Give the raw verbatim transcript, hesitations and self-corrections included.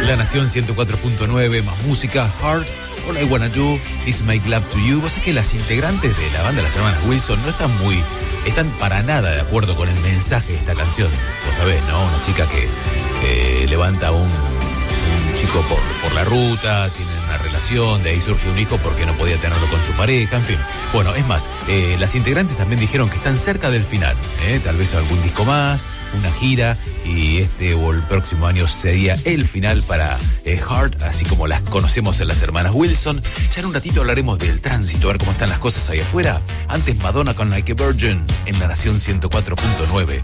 La Nación ciento cuatro punto nueve, más música, Heart, All I Wanna Do Is Make Love to You. Vos sabés que las integrantes de la banda de las hermanas Wilson no están muy, están para nada de acuerdo con el mensaje de esta canción. Vos sabés, ¿no? Una chica que eh, levanta a un, un chico por, por la ruta, tiene una relación, de ahí surge un hijo porque no podía tenerlo con su pareja, en fin. Bueno, es más, eh, las integrantes también dijeron que están cerca del final, ¿eh? Tal vez algún disco más, una gira, y este o el próximo año sería el final para eh, Heart, así como las conocemos en las hermanas Wilson. Ya en un ratito hablaremos del tránsito, a ver cómo están las cosas ahí afuera. Antes, Madonna con Like a Virgin en La Nación ciento cuatro punto nueve.